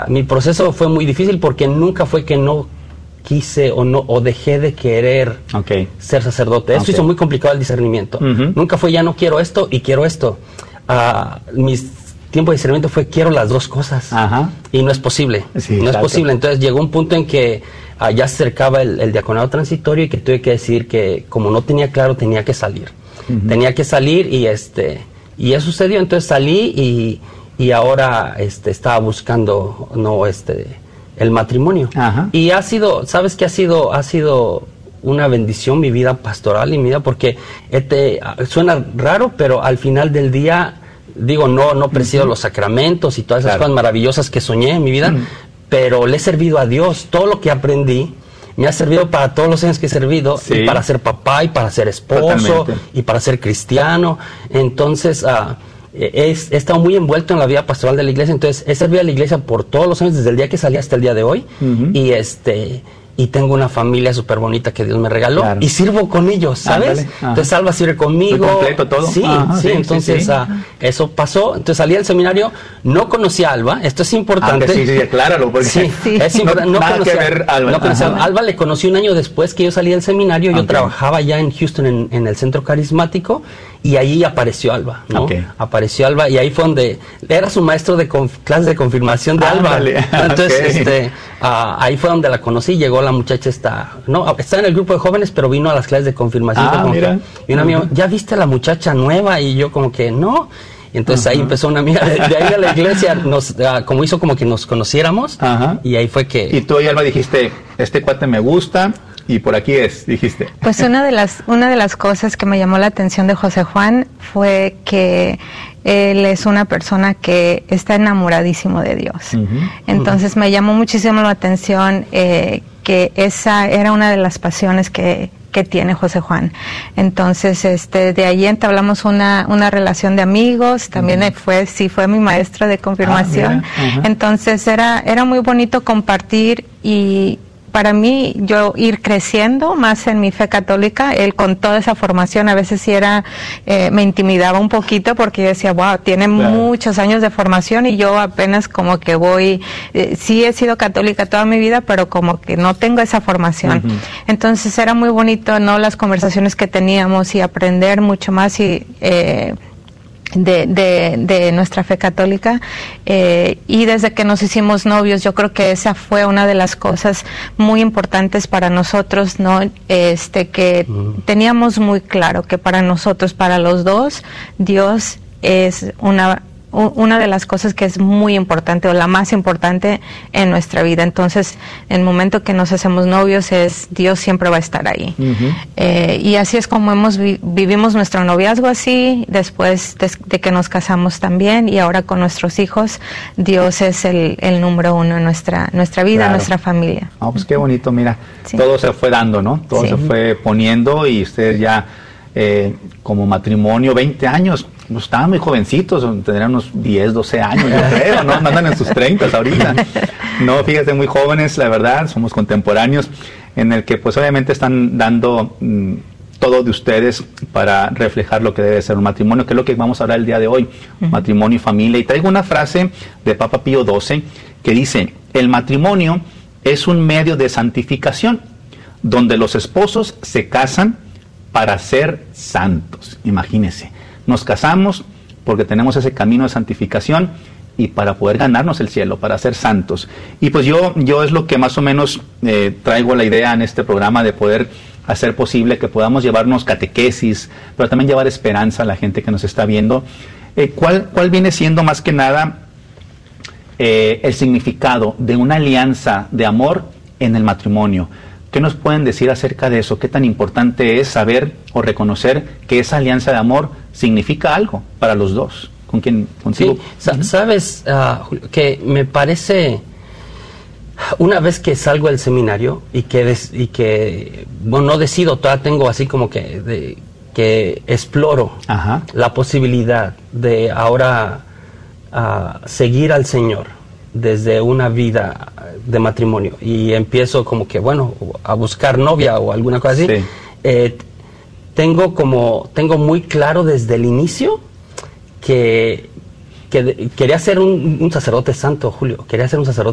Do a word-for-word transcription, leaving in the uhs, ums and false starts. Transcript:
mi proceso fue muy difícil porque nunca fue que no quise o no o dejé de querer okay. ser sacerdote. Eso okay. hizo muy complicado el discernimiento. Uh-huh. Nunca fue ya no quiero esto y quiero esto. Uh, mis tiempo de discernimiento fue quiero las dos cosas. Ajá. Y no es posible. Sí, no exacto. es posible. Entonces llegó un punto en que uh, ya se acercaba el, el diaconado transitorio y que tuve que decir que como no tenía claro tenía que salir. Uh-huh. Tenía que salir y este y eso sucedió. Entonces salí y, y ahora este estaba buscando no este el matrimonio. Ajá. Y ha sido, ¿sabes qué ha sido? Ha sido una bendición mi vida pastoral y mi vida, porque este, suena raro, pero al final del día, digo, no, no presido uh-huh. los sacramentos y todas esas claro. cosas maravillosas que soñé en mi vida, uh-huh. pero le he servido a Dios. Todo lo que aprendí me ha servido para todos los años que he servido, sí. y para ser papá, y para ser esposo, totalmente. Y para ser cristiano. Entonces, uh, He, he estado muy envuelto en la vida pastoral de la iglesia, entonces he servido a la iglesia por todos los años, desde el día que salí hasta el día de hoy, uh-huh. y este y tengo una familia súper bonita que Dios me regaló, claro. y sirvo con ellos, ¿sabes? Entonces Alba sirve conmigo. ¿Muy completo todo? Sí, ajá, sí, sí, entonces sí, sí. Uh, eso pasó, entonces salí del seminario, no conocí a Alba, esto es importante. Ah, sí, sí, acláralo, porque sí, sí. es importante. No, no nada conocía, que ver Alba. No conocía a Alba, le conocí un año después que yo salí del seminario, yo okay. trabajaba ya en Houston en, en el centro carismático, y ahí apareció Alba, ¿no? Okay. Apareció Alba y ahí fue donde era su maestro de conf, clase de confirmación de ah, Alba. Vale. Entonces, okay. este, uh, ahí fue donde la conocí. Llegó la muchacha esta, no, está en el grupo de jóvenes, pero vino a las clases de confirmación. Ah, mira. Que, y una amiga, ¿ya viste a la muchacha nueva? Y yo como que no. Y entonces uh-huh. ahí empezó una amiga de, de ahí a la iglesia, nos, uh, como hizo como que nos conociéramos. Uh-huh. Y ahí fue que. Y tú y Alba dijiste, este cuate me gusta. Y por aquí es, dijiste. Pues una de las una de las cosas que me llamó la atención de José Juan fue que él es una persona que está enamoradísimo de Dios. Uh-huh. Entonces uh-huh. me llamó muchísimo la atención eh, que esa era una de las pasiones que que tiene José Juan. Entonces, este, de ahí entablamos una, una relación de amigos, también uh-huh. fue, sí fue mi maestro de confirmación. Ah, uh-huh. Entonces era, era muy bonito compartir y para mí, yo ir creciendo más en mi fe católica, él con toda esa formación, a veces sí era, eh, me intimidaba un poquito porque yo decía, wow, tiene claro. muchos años de formación y yo apenas como que voy, eh, sí he sido católica toda mi vida, pero como que no tengo esa formación. Uh-huh. Entonces era muy bonito, ¿no? Las conversaciones que teníamos y aprender mucho más y, eh, De, de, de nuestra fe católica eh, y desde que nos hicimos novios yo creo que esa fue una de las cosas muy importantes para nosotros, ¿no? Este que mm. teníamos muy claro que para nosotros, para los dos, Dios es una una de las cosas que es muy importante o la más importante en nuestra vida. Entonces, en el momento que nos hacemos novios, es Dios siempre va a estar ahí. Uh-huh. Eh, y así es como hemos vi- vivimos nuestro noviazgo así, después de, de que nos casamos también, y ahora con nuestros hijos, Dios es el, el número uno en nuestra, nuestra vida, claro. nuestra familia. Ah, pues qué bonito, mira, sí. todo se fue dando, ¿no? Todo sí. se fue poniendo y ustedes ya eh, como matrimonio, veinte años, pues estaban muy jovencitos, tendrían unos diez, doce años, yo creo, ¿no? Andan en sus treinta ahorita. No, fíjate, muy jóvenes, la verdad, somos contemporáneos, en el que pues obviamente están dando mmm, todo de ustedes para reflejar lo que debe ser un matrimonio, que es lo que vamos a hablar el día de hoy, uh-huh. matrimonio y familia. Y traigo una frase de Papa Pío doce que dice, el matrimonio es un medio de santificación, donde los esposos se casan para ser santos. Imagínense. Nos casamos porque tenemos ese camino de santificación y para poder ganarnos el cielo, para ser santos. Y pues yo, yo es lo que más o menos eh, traigo la idea en este programa de poder hacer posible que podamos llevarnos catequesis, pero también llevar esperanza a la gente que nos está viendo. Eh, ¿cuál, ¿Cuál viene siendo más que nada eh, el significado de una alianza de amor en el matrimonio? ¿Qué nos pueden decir acerca de eso? ¿Qué tan importante es saber o reconocer que esa alianza de amor significa algo para los dos? ¿Con quién? ¿Contigo? Sí, uh-huh. Sabes, uh, Julio, que me parece, una vez que salgo del seminario y que, des, y que bueno, no decido, todavía tengo así como que, de, que exploro Ajá. la posibilidad de ahora uh, seguir al Señor desde una vida de matrimonio y empiezo como que bueno a buscar novia o alguna cosa así, sí. eh, tengo como tengo muy claro desde el inicio que, que de, quería ser un, un sacerdote santo, Julio, quería ser un sacerdote